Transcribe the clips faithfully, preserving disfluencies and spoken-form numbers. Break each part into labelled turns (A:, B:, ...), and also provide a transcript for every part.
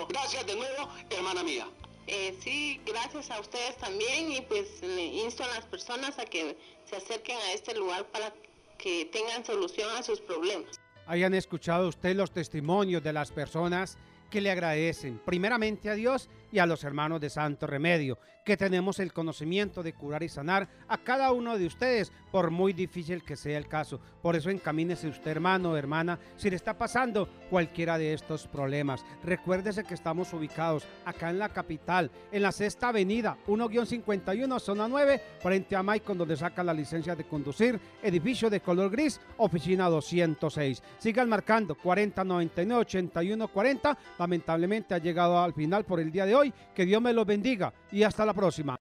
A: Bueno, gracias de nuevo, hermana mía.
B: Eh, sí, gracias a ustedes también, y pues le insto a las personas a que se acerquen a este lugar para que tengan solución a sus problemas.
C: Hayan escuchado usted los testimonios de las personas que le agradecen primeramente a Dios y a los hermanos de Santo Remedio, que tenemos el conocimiento de curar y sanar a cada uno de ustedes, por muy difícil que sea el caso. Por eso encamínese usted, hermano o hermana, si le está pasando cualquiera de estos problemas. Recuérdese que estamos ubicados acá en la capital, en la Sexta Avenida, uno cincuenta y uno, zona nueve, frente a Maicon, donde saca la licencia de conducir, edificio de color gris, oficina doscientos seis. Sigan marcando cuarenta noventa y nueve ochenta y uno cuarenta. Lamentablemente ha llegado al final por el día de hoy. Que Dios me los bendiga y hasta la próxima.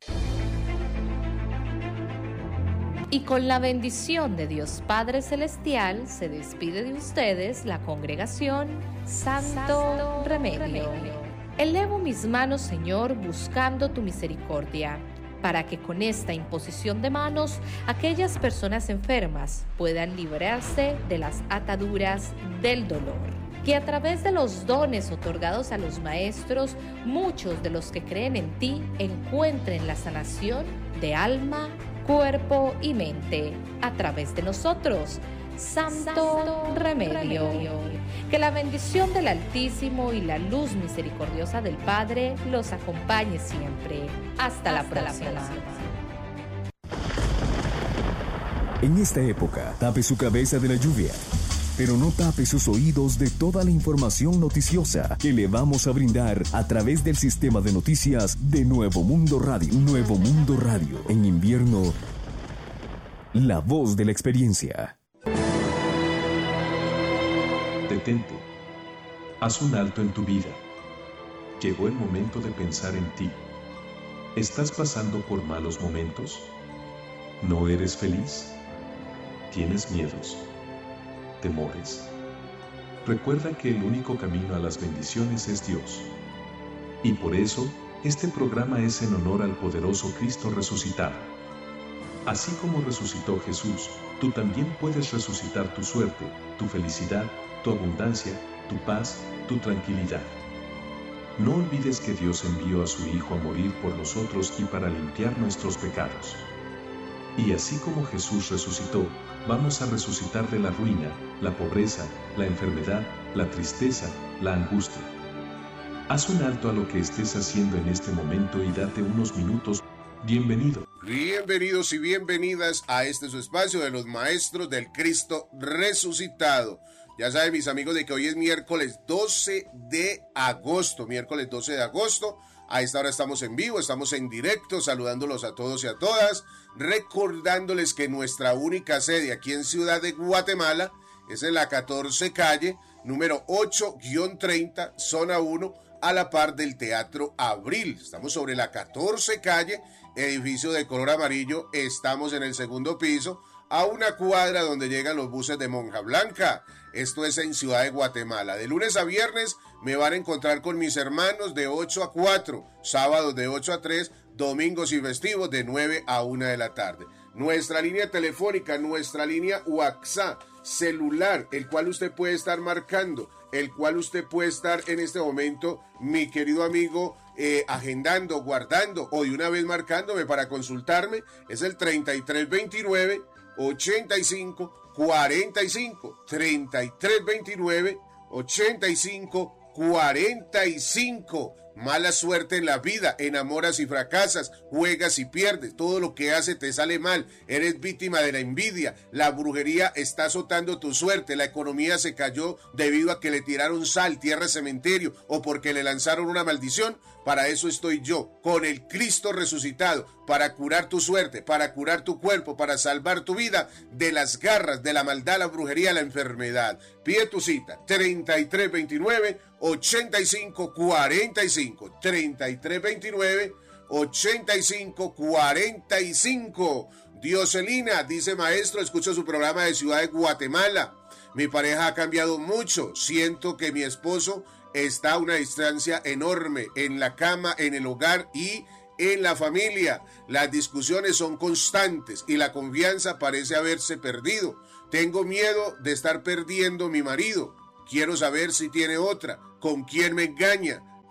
D: Y con la bendición de Dios Padre Celestial se despide de ustedes la congregación Santo, Santo Remedio. Remedio. Elevo mis manos, Señor, buscando tu misericordia, para que con esta imposición de manos aquellas personas enfermas puedan librarse de las ataduras del dolor. Que a través de los dones otorgados a los maestros, muchos de los que creen en ti encuentren la sanación de alma, cuerpo y mente a través de nosotros. Santo, Santo Remedio. Remedio. Que la bendición del Altísimo y la luz misericordiosa del Padre los acompañe siempre. Hasta, Hasta la próxima. La próxima.
E: En esta época, tape su cabeza de la lluvia, pero no tape sus oídos de toda la información noticiosa que le vamos a brindar a través del sistema de noticias de Nuevo Mundo Radio. Nuevo Mundo Radio. En invierno, la voz de la experiencia.
F: Detente. Haz un alto en tu vida. Llegó el momento de pensar en ti. ¿Estás pasando por malos momentos? ¿No eres feliz? ¿Tienes miedos? ¿Temores? Recuerda que el único camino a las bendiciones es Dios. Y por eso, este programa es en honor al poderoso Cristo resucitado. Así como resucitó Jesús, tú también puedes resucitar tu suerte, tu felicidad, tu abundancia, tu paz, tu tranquilidad. No olvides que Dios envió a su Hijo a morir por nosotros y para limpiar nuestros pecados. Y así como Jesús resucitó, vamos a resucitar de la ruina, la pobreza, la enfermedad, la tristeza, la angustia. Haz un alto a lo que estés haciendo en este momento y date unos minutos. Bienvenido.
G: Bienvenidos y bienvenidas a este su espacio de los maestros del Cristo resucitado. Ya saben, mis amigos, de que hoy es miércoles doce de agosto, miércoles doce de agosto. A esta hora estamos en vivo, estamos en directo, saludándolos a todos y a todas, recordándoles que nuestra única sede aquí en Ciudad de Guatemala es en la catorce calle, número ocho treinta, zona uno, a la par del Teatro Abril. Estamos sobre la catorce calle, edificio de color amarillo, estamos en el segundo piso, a una cuadra donde llegan los buses de Monja Blanca. Esto es en Ciudad de Guatemala. De lunes a viernes me van a encontrar con mis hermanos de ocho a cuatro, sábados de ocho a tres, domingos y festivos de nueve a una de la tarde. Nuestra línea telefónica, nuestra línea WhatsApp, celular, el cual usted puede estar marcando, el cual usted puede estar en este momento, mi querido amigo, eh, agendando, guardando o de una vez marcándome para consultarme, es el treinta y tres veintinueve ochenta y cinco cuarenta y cinco, treinta y tres veintinueve ochenta y cinco cuarenta y cinco. Mala suerte en la vida, enamoras y fracasas, juegas y pierdes, todo lo que haces te sale mal, eres víctima de la envidia, la brujería está azotando tu suerte, la economía se cayó debido a que le tiraron sal, tierra, cementerio o porque le lanzaron una maldición. Para eso estoy yo, con el Cristo resucitado, para curar tu suerte, para curar tu cuerpo, para salvar tu vida de las garras, de la maldad, la brujería, la enfermedad. Pide tu cita, treinta y tres veintinueve ochenta y cinco cuarenta y cinco, treinta y tres veintinueve ochenta y cinco cuarenta y cinco. Dioselina, dice maestro, escucho su programa de Ciudad de Guatemala. Mi pareja ha cambiado mucho, siento que mi esposo está a una distancia enorme en la cama, en el hogar y en la familia. Las discusiones son constantes y la confianza parece haberse perdido. Tengo miedo de estar perdiendo mi marido. Quiero saber si tiene otra, con quién me engaña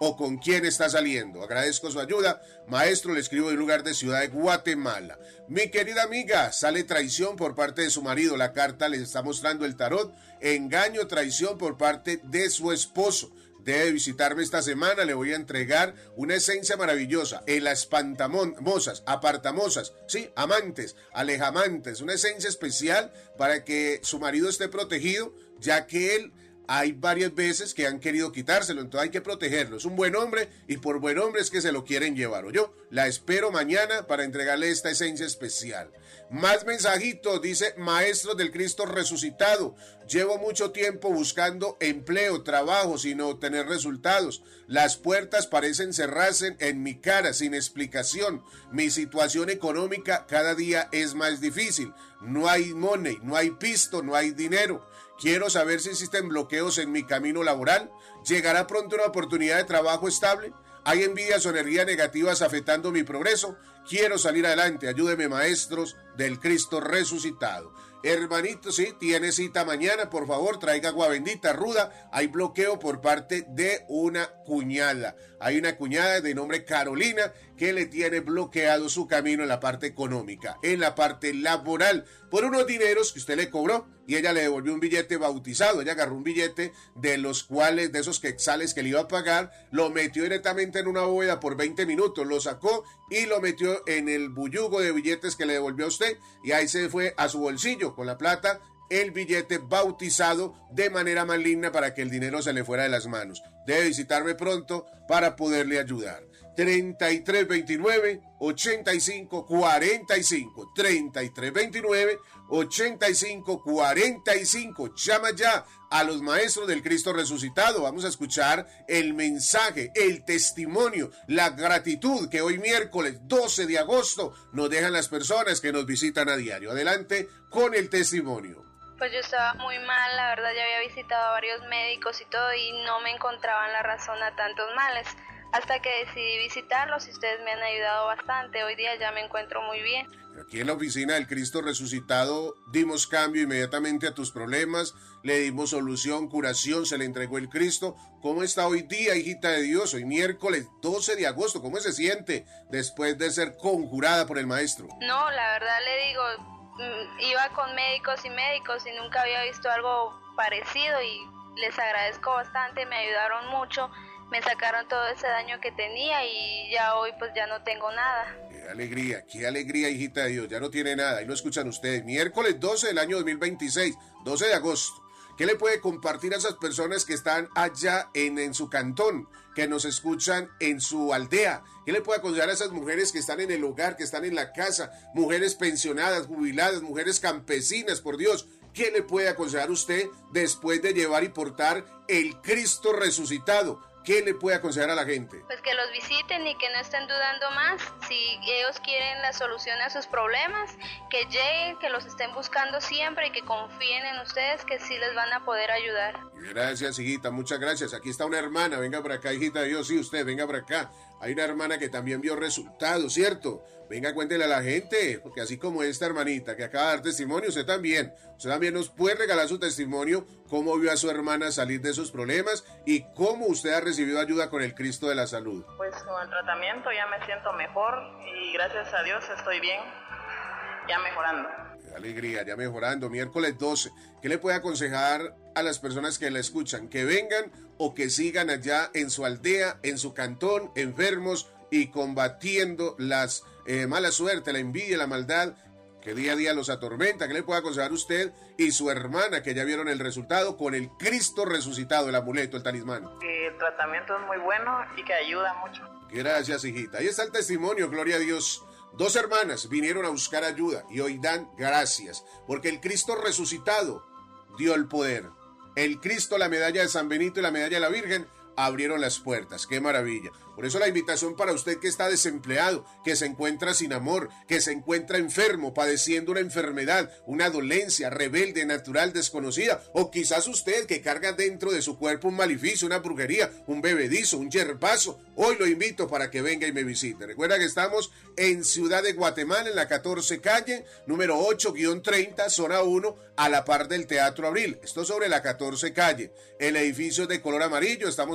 G: o con quién está saliendo. Agradezco su ayuda. Maestro, le escribo de un lugar de Ciudad de Guatemala. Mi querida amiga, sale traición por parte de su marido. La carta le está mostrando el tarot. Engaño, traición por parte de su esposo. Debe visitarme esta semana, le voy a entregar una esencia maravillosa, el espantamosas, apartamosas, sí, amantes, alejamantes, una esencia especial para que su marido esté protegido, ya que él hay varias veces que han querido quitárselo, entonces hay que protegerlo. Es un buen hombre y por buen hombre es que se lo quieren llevar. O yo la espero mañana para entregarle esta esencia especial. Más mensajitos, dice Maestros del Cristo Resucitado. Llevo mucho tiempo buscando empleo, trabajo, sin obtener resultados. Las puertas parecen cerrarse en mi cara sin explicación. Mi situación económica cada día es más difícil. No hay money, no hay pisto, no hay dinero. Quiero saber si existen bloqueos en mi camino laboral. ¿Llegará pronto una oportunidad de trabajo estable? ¿Hay envidias o energías negativas afectando mi progreso? Quiero salir adelante. Ayúdeme, Maestros del Cristo Resucitado. Hermanito, sí, tiene cita mañana, por favor, traiga agua bendita, ruda. Hay bloqueo por parte de una cuñada. Hay una cuñada de nombre Carolina que le tiene bloqueado su camino en la parte económica, en la parte laboral, por unos dineros que usted le cobró y ella le devolvió un billete bautizado. Ella agarró un billete de los cuales, de esos quetzales que le iba a pagar, lo metió directamente en una bóveda por veinte minutos, lo sacó y lo metió en el bullugo de billetes que le devolvió a usted y ahí se fue a su bolsillo con la plata, el billete bautizado de manera maligna para que el dinero se le fuera de las manos. Debe visitarme pronto para poderle ayudar. treinta y tres veintinueve, ochenta y cinco cuarenta y cinco, treinta y tres veintinueve, ochenta y cinco cuarenta y cinco. Llama ya a los Maestros del Cristo Resucitado. Vamos a escuchar el mensaje, el testimonio, la gratitud que hoy miércoles doce de agosto nos dejan las personas que nos visitan a diario. Adelante con el testimonio.
H: Pues yo estaba muy mal, la verdad ya había visitado a varios médicos y todo y no me encontraban la razón a tantos males. Hasta que decidí visitarlos y ustedes me han ayudado bastante. Hoy día ya me encuentro muy bien.
G: Aquí en la oficina del Cristo Resucitado dimos cambio inmediatamente a tus problemas, le dimos solución, curación, se le entregó el Cristo. ¿Cómo está hoy día, hijita de Dios? Hoy miércoles doce de agosto, ¿cómo se siente después de ser conjurada por el Maestro?
H: No, la verdad le digo, iba con médicos y médicos y nunca había visto algo parecido y les agradezco bastante, me ayudaron mucho. Me sacaron todo ese daño que tenía y ya hoy pues ya no tengo nada.
G: Qué alegría, qué alegría, hijita de Dios, ya no tiene nada, ahí lo escuchan ustedes. Miércoles doce del año dos mil veintiséis, doce de agosto. ¿Qué le puede compartir a esas personas que están allá en, en su cantón, que nos escuchan en su aldea? ¿Qué le puede aconsejar a esas mujeres que están en el hogar, que están en la casa, mujeres pensionadas, jubiladas, mujeres campesinas, por Dios? ¿Qué le puede aconsejar usted después de llevar y portar el Cristo resucitado? ¿Qué le puede aconsejar a la gente?
H: Pues que los visiten y que no estén dudando más. Si ellos quieren la solución a sus problemas, que lleguen, que los estén buscando siempre y que confíen en ustedes que sí les van a poder ayudar.
G: Gracias, hijita, muchas gracias. Aquí está una hermana, venga para acá, hijita de Dios, sí, usted, venga para acá. Hay una hermana que también vio resultados, ¿cierto? Venga, cuéntele a la gente, porque así como esta hermanita que acaba de dar testimonio, usted también, usted también nos puede regalar su testimonio, cómo vio a su hermana salir de sus problemas y cómo usted ha recibido ayuda con el Cristo de la Salud.
I: Pues con el tratamiento ya me siento mejor y gracias a Dios estoy bien, ya mejorando.
G: Qué alegría, ya mejorando. Miércoles doce, ¿qué le puede aconsejar a las personas que la escuchan? Que vengan o que sigan allá en su aldea, en su cantón, enfermos y combatiendo las eh, mala suerte, la envidia, la maldad que día a día los atormenta. ¿Qué le puede aconsejar usted y su hermana que ya vieron el resultado con el Cristo resucitado, el amuleto, el talismán?
I: Que el tratamiento es muy bueno y que ayuda mucho.
G: Gracias, hijita. Ahí está el testimonio, gloria a Dios. Dos hermanas vinieron a buscar ayuda y hoy dan gracias porque el Cristo resucitado dio el poder. El Cristo, la medalla de San Benito y la medalla de la Virgen abrieron las puertas. ¡Qué maravilla! Por eso la invitación para usted que está desempleado, que se encuentra sin amor, que se encuentra enfermo, padeciendo una enfermedad, una dolencia rebelde, natural, desconocida, o quizás usted que carga dentro de su cuerpo un maleficio, una brujería, un bebedizo, un yerbazo. Hoy lo invito para que venga y me visite. Recuerda que estamos en Ciudad de Guatemala, en la catorce calle, número ocho guión treinta, zona uno, a la par del Teatro Abril. Esto sobre la catorce calle. El edificio es de color amarillo, estamos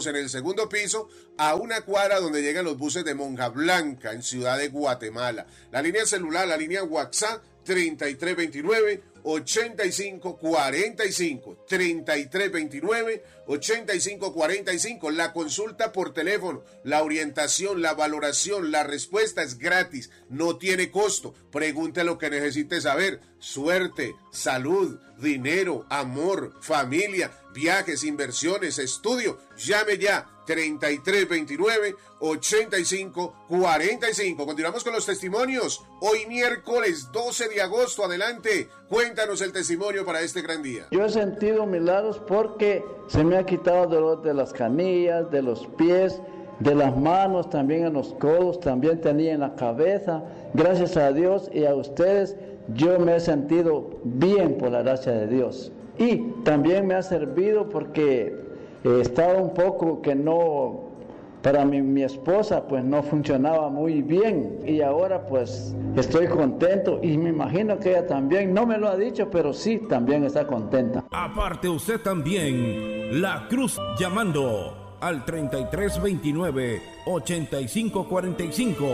G: en el segundo piso, a una cuadra donde llegan los buses de Monja Blanca, en Ciudad de Guatemala. La línea celular, la línea WhatsApp, treinta y tres veintinueve, ochenta y cinco cuarenta y cinco, treinta y tres veintinueve, ochenta y cinco cuarenta y cinco. La consulta por teléfono, la orientación, la valoración, la respuesta es gratis, no tiene costo. Pregunte lo que necesite saber: suerte, salud, dinero, amor, familia, viajes, inversiones, estudio. Llame ya, treinta y tres veintinueve, ochenta y cinco cuarenta y cinco. Continuamos con los testimonios. Hoy miércoles doce de agosto, adelante, cuéntanos el testimonio para este gran día.
J: Yo he sentido milagros porque se me ha quitado el dolor de las canillas, de los pies, de las manos, también en los codos, también tenía en la cabeza. Gracias a Dios y a ustedes, yo me he sentido bien por la gracia de Dios. Y también me ha servido porque eh, estaba un poco que no... Para mi, mi esposa pues no funcionaba muy bien y ahora pues estoy contento y me imagino que ella también, no me lo ha dicho, pero sí también está contenta.
K: Aparte usted también, La Cruz llamando al treinta y tres veintinueve, ochenta y cinco cuarenta y cinco.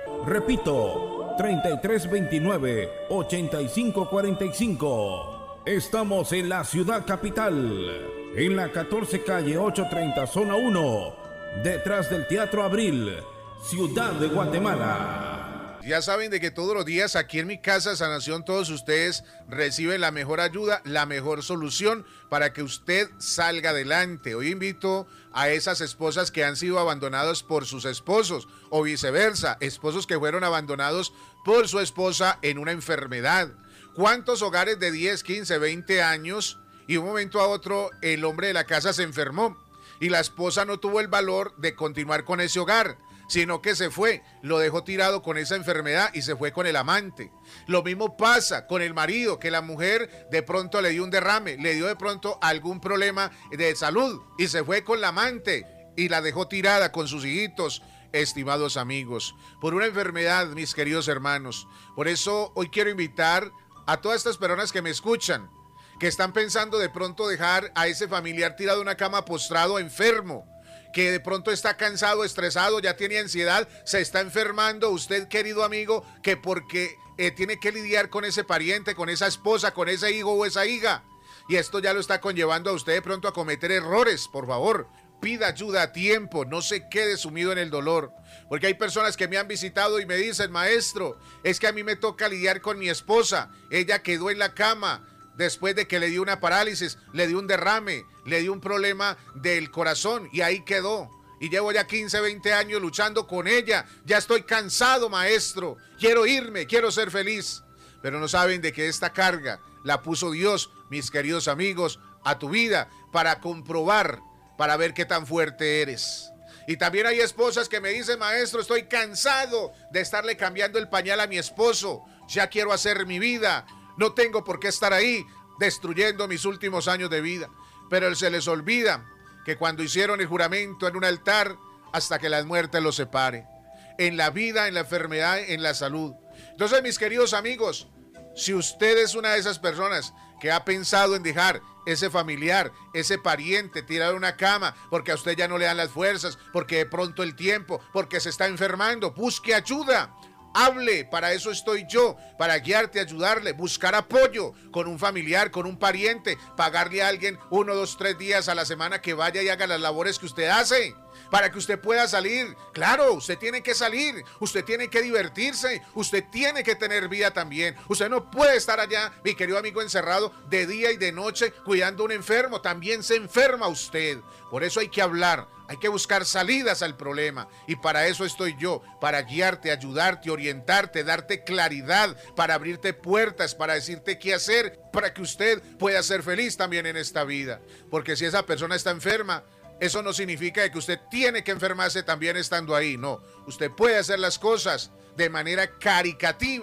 K: Repito, treinta y tres veintinueve, ochenta y cinco cuarenta y cinco. Estamos en la ciudad capital, en la catorce calle ochocientos treinta, zona uno. Detrás del Teatro Abril, Ciudad de Guatemala.
L: Ya saben de que todos los días aquí en mi casa Sanación todos ustedes reciben la mejor ayuda, la mejor solución para que usted salga adelante. Hoy invito a esas esposas que han sido abandonadas por sus esposos o viceversa, esposos que fueron abandonados por su esposa en una enfermedad. ¿Cuántos hogares de diez, quince, veinte años y de un momento a otro el hombre de la casa se enfermó? Y la esposa no tuvo el valor de continuar con ese hogar, sino que se fue, lo dejó tirado con esa enfermedad y se fue con el amante. Lo mismo pasa con el marido, que la mujer de pronto le dio un derrame, le dio de pronto algún problema de salud y se fue con la amante y la dejó tirada con sus hijitos. Estimados amigos, por una enfermedad, mis queridos hermanos. Por eso hoy quiero invitar a todas estas personas que me escuchan, que están pensando de pronto dejar a ese familiar tirado en una cama postrado, enfermo, que de pronto está cansado, estresado, ya tiene ansiedad, se está enfermando. Usted, querido amigo, que porque eh, tiene que lidiar con ese pariente, con esa esposa, con ese hijo o esa hija, y esto ya lo está conllevando a usted de pronto a cometer errores. Por favor, pida ayuda a tiempo, no se quede sumido en el dolor, porque hay personas que me han visitado y me dicen: maestro, es que a mí me toca lidiar con mi esposa, ella quedó en la cama, después de que le dio una parálisis, le dio un derrame, le dio un problema del corazón y ahí quedó. Y llevo ya quince, veinte años luchando con ella. Ya estoy cansado, maestro. Quiero irme, quiero ser feliz. Pero no saben de que esta carga la puso Dios, mis queridos amigos, a tu vida para comprobar, para ver qué tan fuerte eres. Y también hay esposas que me dicen: maestro, estoy cansado de estarle cambiando el pañal a mi esposo. Ya quiero hacer mi vida. No tengo por qué estar ahí destruyendo mis últimos años de vida. Pero se les olvida que cuando hicieron el juramento en un altar, hasta que la muerte los separe. En la vida, en la enfermedad, en la salud. Entonces, mis queridos amigos, si usted es una de esas personas que ha pensado en dejar ese familiar, ese pariente tirado en una cama, porque a usted ya no le dan las fuerzas, porque de pronto el tiempo, porque se está enfermando, busque ayuda. Hable, para eso estoy yo, para guiarte, ayudarle, buscar apoyo con un familiar, con un pariente, pagarle a alguien uno, dos, tres días a la semana que vaya y haga las labores que usted hace, para que usted pueda salir. Claro, usted tiene que salir, usted tiene que divertirse, usted tiene que tener vida también. Usted no puede estar allá, mi querido amigo, encerrado de día y de noche cuidando a un enfermo, también se enferma usted. Por eso hay que hablar. Hay que buscar salidas al problema y para eso estoy yo, para guiarte, ayudarte, orientarte, darte claridad, para abrirte puertas, para decirte qué hacer, para que usted pueda ser feliz también en esta vida. Porque si esa persona está enferma, eso no significa que usted tiene que enfermarse también estando ahí, no. Usted puede hacer las cosas de manera caritativa,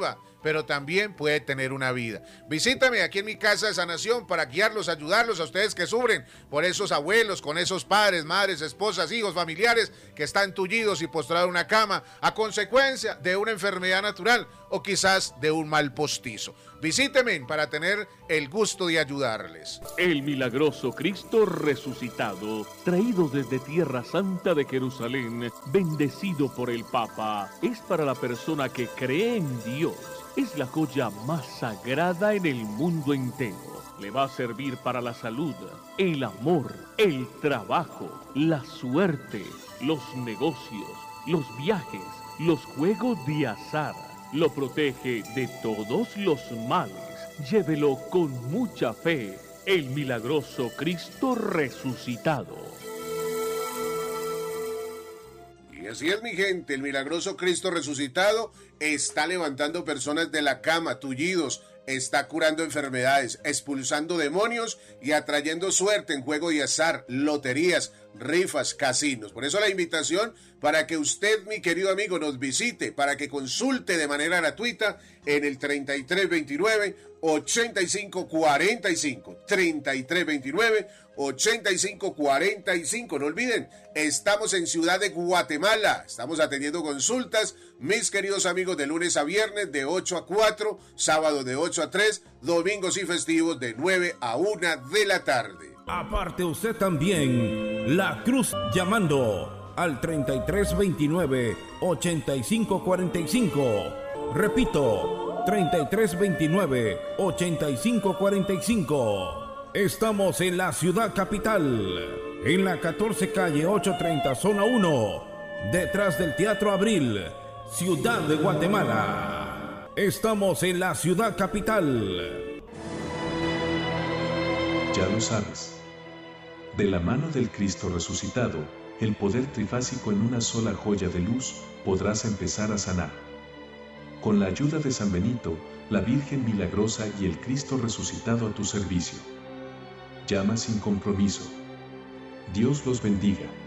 L: pero también puede tener una vida. Visítame aquí en mi casa de sanación para guiarlos, ayudarlos a ustedes que sufren por esos abuelos, con esos padres, madres, esposas, hijos, familiares que están tullidos y postrados en una cama a consecuencia de una enfermedad natural o quizás de un mal postizo. Visíteme para tener el gusto de ayudarles.
M: El milagroso Cristo resucitado, traído desde Tierra Santa de Jerusalén, bendecido por el Papa, es para la persona que cree en Dios. Es la joya más sagrada en el mundo entero. Le va a servir para la salud, el amor, el trabajo, la suerte, los negocios, los viajes, los juegos de azar. Lo protege de todos los males. Llévelo con mucha fe. El milagroso Cristo resucitado.
G: Y así es, mi gente, el milagroso Cristo resucitado está levantando personas de la cama, tullidos, está curando enfermedades, expulsando demonios y atrayendo suerte en juego de azar, loterías, rifas, casinos. Por eso la invitación para que usted, mi querido amigo, nos visite, para que consulte de manera gratuita en el treinta y tres veintinueve, ochenta y cinco cuarenta y cinco. treinta y tres veintinueve, ochenta y cinco cuarenta y cinco. No olviden, estamos en Ciudad de Guatemala. Estamos atendiendo consultas, mis queridos amigos, de lunes a viernes de ocho a cuatro, sábado de ocho a tres, domingos y festivos de nueve a una de la tarde.
K: Aparte usted también, La Cruz llamando al treinta y tres veintinueve, ochenta y cinco cuarenta y cinco. Repito, treinta y tres veintinueve, ochenta y cinco cuarenta y cinco. Estamos en la ciudad capital, en la catorce calle ochocientos treinta, zona uno, detrás del Teatro Abril, Ciudad de Guatemala. Estamos en la ciudad capital.
F: Ya lo sabes. De la mano del Cristo resucitado, el poder trifásico en una sola joya de luz, podrás empezar a sanar. Con la ayuda de San Benito, la Virgen Milagrosa y el Cristo resucitado a tu servicio. Llama sin compromiso. Dios los bendiga.